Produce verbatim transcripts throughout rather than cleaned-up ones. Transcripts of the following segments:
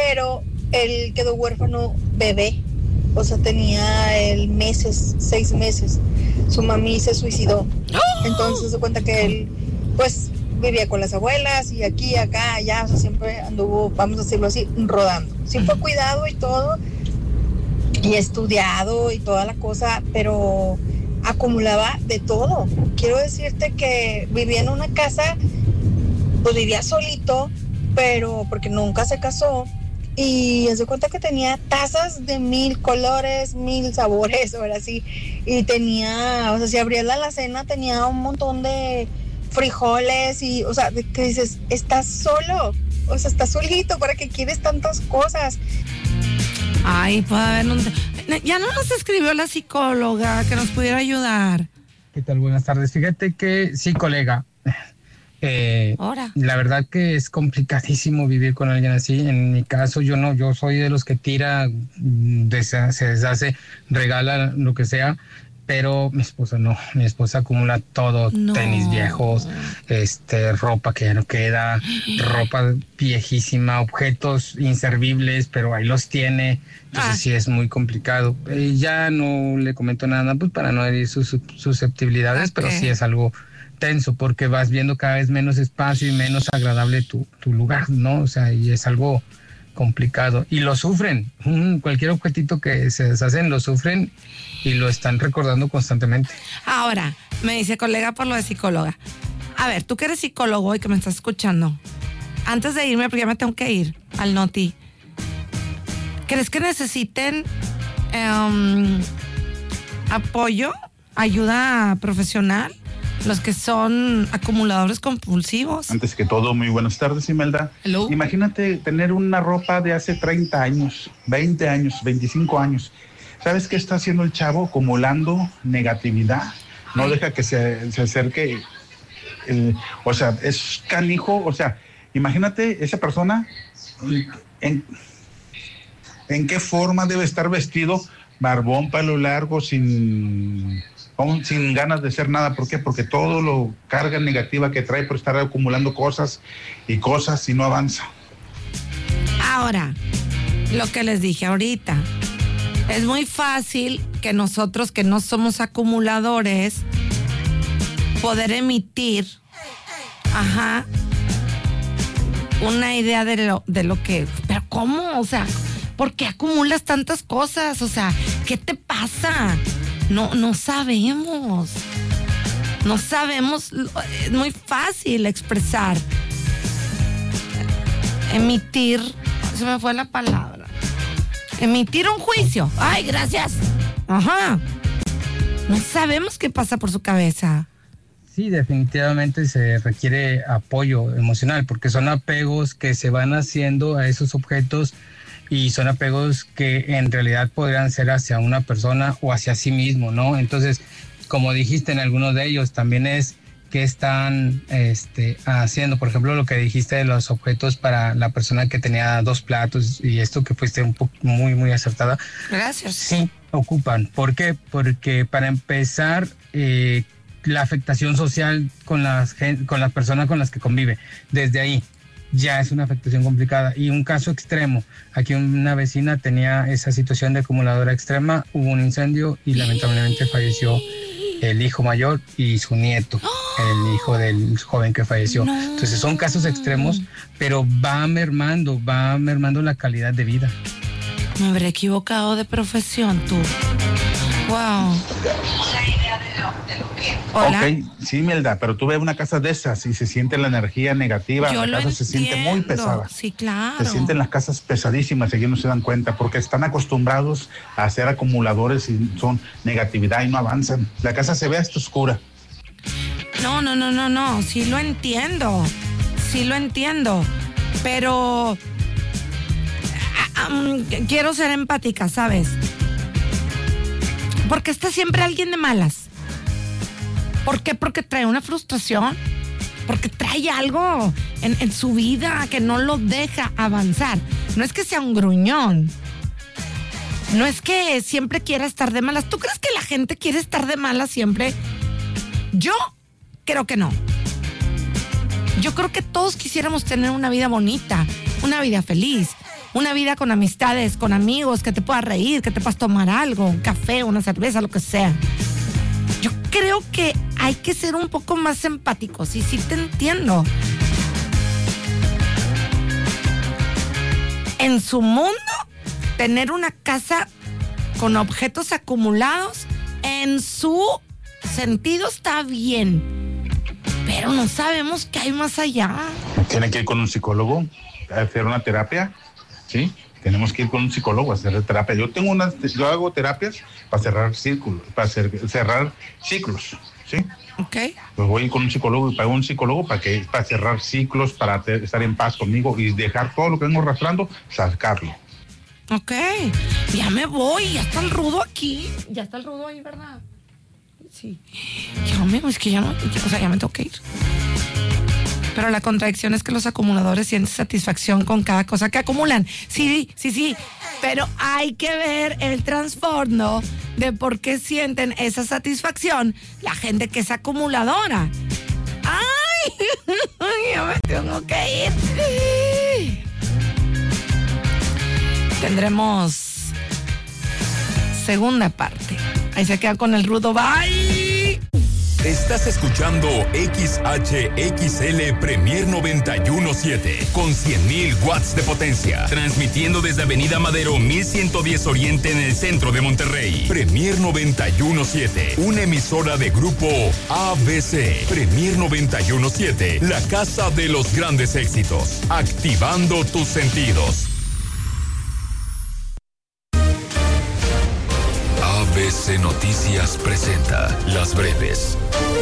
pero él quedó huérfano bebé, o sea, tenía el meses, seis meses. Su mami se suicidó. Entonces se cuenta que él, pues, vivía con las abuelas y aquí, acá, allá, o sea, siempre anduvo, vamos a decirlo así, rodando. Sí fue cuidado y todo, y estudiado y toda la cosa, pero acumulaba de todo. Quiero decirte que vivía en una casa, pues vivía solito, pero porque nunca se casó, y se cuenta que tenía tazas de mil colores, mil sabores, ahora sí, y tenía, o sea, si abría la alacena tenía un montón de frijoles y, o sea, que dices, estás solo, o sea, estás solito, ¿para qué quieres tantas cosas? Ay, puede haber un... Ya no nos escribió la psicóloga que nos pudiera ayudar. ¿Qué tal? Buenas tardes. Fíjate que sí, colega. Eh, Ahora. La verdad que es complicadísimo vivir con alguien así. En mi caso, yo no, yo soy de los que tira, deshace, se deshace, regala lo que sea. Pero mi esposa no, mi esposa acumula todo, no. Tenis viejos, este, ropa que ya no queda, ropa viejísima, objetos inservibles, pero ahí los tiene, entonces ah. sí es muy complicado. Eh, ya no le comento nada, pues para no herir sus susceptibilidades, okay. Pero sí es algo tenso, porque vas viendo cada vez menos espacio y menos agradable tu, tu lugar, ¿no? O sea, y es algo complicado, y lo sufren, mm, cualquier objetito que se deshacen lo sufren y lo están recordando constantemente. Ahora, me dice colega por lo de psicóloga, a ver, tú que eres psicólogo y que me estás escuchando, antes de irme, porque ya me tengo que ir al Noti, ¿crees que necesiten um, apoyo, ayuda profesional? Los que son acumuladores compulsivos. Antes que todo, muy buenas tardes, Imelda. Hello. Imagínate tener una ropa de hace treinta años, veinte años, veinticinco años. ¿Sabes qué está haciendo el chavo? Acumulando negatividad. No Ay. deja que se, se acerque. El, o sea, es canijo. O sea, imagínate esa persona, en, en qué forma debe estar vestido, barbón, pelo largo, sin... aún sin ganas de hacer nada. ¿Por qué? Porque todo lo carga negativa que trae por estar acumulando cosas y cosas y no avanza. Ahora, lo que les dije ahorita, es muy fácil que nosotros que no somos acumuladores poder emitir, ajá, una idea de lo, de lo que, pero ¿cómo? O sea, ¿por qué acumulas tantas cosas? O sea, ¿qué te pasa? No, no sabemos. No sabemos. Es muy fácil expresar. Emitir. Se me fue la palabra. Emitir un juicio. Ay, gracias. Ajá. No sabemos qué pasa por su cabeza. Sí, definitivamente se requiere apoyo emocional, porque son apegos que se van haciendo a esos objetos. Y son apegos que en realidad podrían ser hacia una persona o hacia sí mismo, ¿no? Entonces, como dijiste en algunos de ellos, también es qué están este, haciendo. Por ejemplo, lo que dijiste de los objetos para la persona que tenía dos platos, y esto que fuiste un poco muy, muy acertada. Gracias. Sí, ocupan. ¿Por qué? Porque para empezar, eh, la afectación social con las, con las personas con las que convive, desde ahí ya es una afectación complicada. Y un caso extremo, aquí una vecina tenía esa situación de acumuladora extrema, hubo un incendio y lamentablemente falleció el hijo mayor y su nieto, el hijo del joven que falleció. No. Entonces son casos extremos, pero va mermando, va mermando la calidad de vida. Me habré equivocado de profesión, tú. Wow. Hola. Ok, sí, Imelda, pero tú ves una casa de esas y se siente la energía negativa. Yo la casa se siente muy pesada. Sí, claro. Se sienten las casas pesadísimas y ellos no se dan cuenta porque están acostumbrados a ser acumuladores y son negatividad y no avanzan. La casa se ve hasta oscura. No, no, no, no, no. Sí lo entiendo. Sí lo entiendo. Pero um, quiero ser empática, ¿sabes? Porque está siempre alguien de malas. ¿Por qué? Porque trae una frustración, porque trae algo en, en su vida que no lo deja avanzar. No es que sea un gruñón, no es que siempre quiera estar de malas. ¿Tú crees que la gente quiere estar de malas siempre? Yo creo que no. Yo creo que todos quisiéramos tener una vida bonita, una vida feliz, una vida con amistades, con amigos, que te puedas reír, que te puedas tomar algo, un café, una cerveza, lo que sea. Yo creo que hay que ser un poco más empáticos, y sí te entiendo. En su mundo, tener una casa con objetos acumulados, en su sentido está bien, pero no sabemos qué hay más allá. Tiene que ir con un psicólogo a hacer una terapia, ¿sí? Tenemos que ir con un psicólogo a hacer terapia. Yo tengo unas, yo hago terapias para cerrar círculos, para hacer, cerrar ciclos, ¿sí? Okay. Pues voy con un psicólogo y pago un psicólogo para que para cerrar ciclos, para te, estar en paz conmigo y dejar todo lo que vengo arrastrando, sacarlo. Ok, ya me voy, ya está el rudo aquí, ya está el rudo ahí, ¿verdad? Sí, ya me, es que ya no, o sea, ya me tengo que ir. Pero la contradicción es que los acumuladores sienten satisfacción con cada cosa que acumulan. Sí, sí, sí, pero hay que ver el trasfondo de por qué sienten esa satisfacción la gente que es acumuladora. ¡Ay! Ya me tengo que ir. Tendremos segunda parte. Ahí se queda con el rudo. Bye. Estás escuchando X H X L Premier noventa y uno punto siete con cien mil watts de potencia, transmitiendo desde Avenida Madero mil ciento diez Oriente en el centro de Monterrey. Premier noventa y uno punto siete, una emisora de grupo A B C. Premier noventa y uno punto siete, la casa de los grandes éxitos, activando tus sentidos. A B C Noticias presenta Las Breves.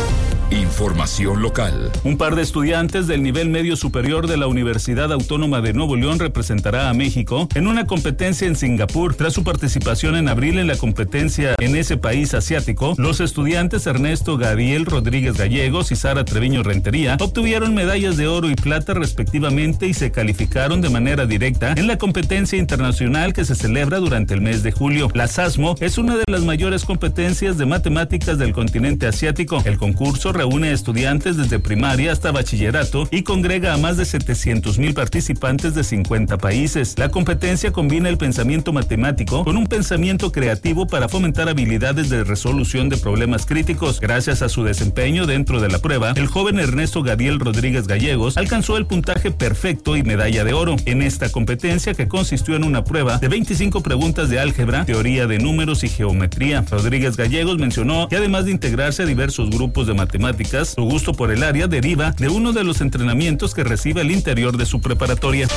Información local. Un par de estudiantes del nivel medio superior de la Universidad Autónoma de Nuevo León representará a México en una competencia en Singapur. Tras su participación en abril en la competencia en ese país asiático, los estudiantes Ernesto Gadiel Rodríguez Gallegos y Sara Treviño Rentería obtuvieron medallas de oro y plata respectivamente y se calificaron de manera directa en la competencia internacional que se celebra durante el mes de julio. La SASMO es una de las mayores competencias de matemáticas del continente asiático. El concurso reúne estudiantes desde primaria hasta bachillerato y congrega a más de setecientos mil participantes de cincuenta países. La competencia combina el pensamiento matemático con un pensamiento creativo para fomentar habilidades de resolución de problemas críticos. Gracias a su desempeño dentro de la prueba, el joven Ernesto Gadiel Rodríguez Gallegos alcanzó el puntaje perfecto y medalla de oro en esta competencia, que consistió en una prueba de veinticinco preguntas de álgebra, teoría de números y geometría. Rodríguez Gallegos mencionó que además de integrarse a diversos grupos de matemáticas, su gusto por el área deriva de uno de los entrenamientos que recibe al interior de su preparatoria.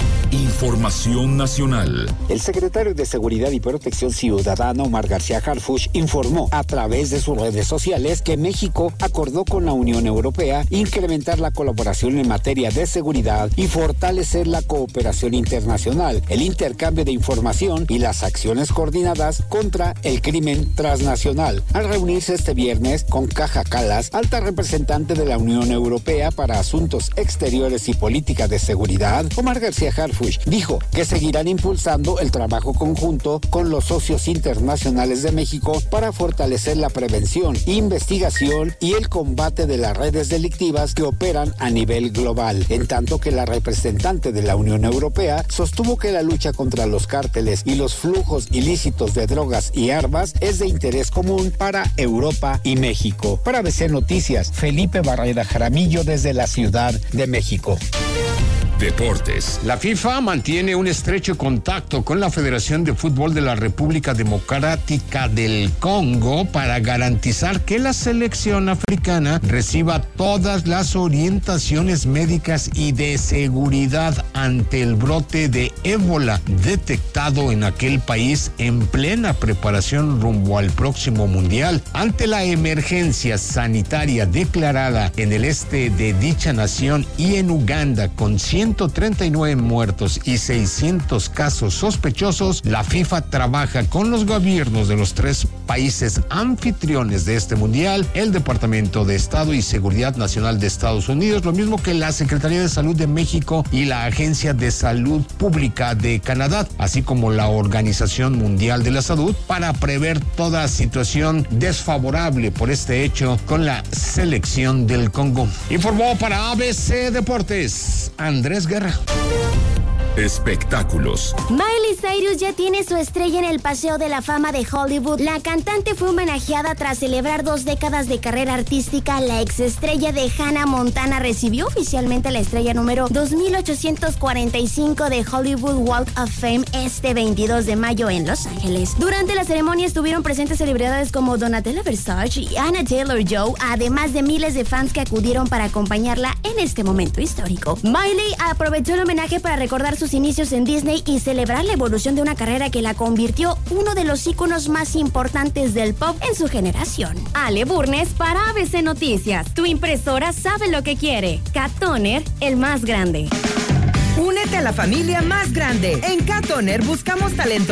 Información nacional. El secretario de Seguridad y Protección Ciudadana, Omar García Harfuch, informó a través de sus redes sociales que México acordó con la Unión Europea incrementar la colaboración en materia de seguridad y fortalecer la cooperación internacional, el intercambio de información y las acciones coordinadas contra el crimen transnacional. Al reunirse este viernes con Kaja Kallas, alta representante de la Unión Europea para Asuntos Exteriores y Política de Seguridad, Omar García Harfuch dijo que seguirán impulsando el trabajo conjunto con los socios internacionales de México para fortalecer la prevención, investigación y el combate de las redes delictivas que operan a nivel global, en tanto que la representante de la Unión Europea sostuvo que la lucha contra los cárteles y los flujos ilícitos de drogas y armas es de interés común para Europa y México. Para A B C Noticias, Felipe Barrera Jaramillo desde la Ciudad de México. Deportes. La FIFA mantiene un estrecho contacto con la Federación de Fútbol de la República Democrática del Congo para garantizar que la selección africana reciba todas las orientaciones médicas y de seguridad ante el brote de ébola detectado en aquel país en plena preparación rumbo al próximo mundial. Ante la emergencia sanitaria declarada en el este de dicha nación y en Uganda con ciento treinta y nueve muertos y seiscientos casos sospechosos, la FIFA trabaja con los gobiernos de los tres países anfitriones de este mundial, el Departamento de Estado y Seguridad Nacional de Estados Unidos, lo mismo que la Secretaría de Salud de México y la Agencia de Salud Pública de Canadá, así como la Organización Mundial de la Salud, para prever toda situación desfavorable por este hecho con la selección del Congo. Informó para A B C Deportes Andrés Guerra. espectáculos. Miley Cyrus ya tiene su estrella en el Paseo de la Fama de Hollywood. La cantante fue homenajeada tras celebrar dos décadas de carrera artística. La exestrella de Hannah Montana recibió oficialmente la estrella número dos mil ochocientos cuarenta y cinco de Hollywood Walk of Fame este veintidós de mayo en Los Ángeles. Durante la ceremonia estuvieron presentes celebridades como Donatella Versace y Anna Taylor-Joy, además de miles de fans que acudieron para acompañarla en este momento histórico. Miley aprovechó el homenaje para recordar sus inicios en Disney y celebrar la evolución de una carrera que la convirtió uno de los íconos más importantes del pop en su generación. Ale Burnes para A B C Noticias. Tu impresora sabe lo que quiere. Cat Toner, el más grande. Únete a la familia más grande. En Cat Toner buscamos talento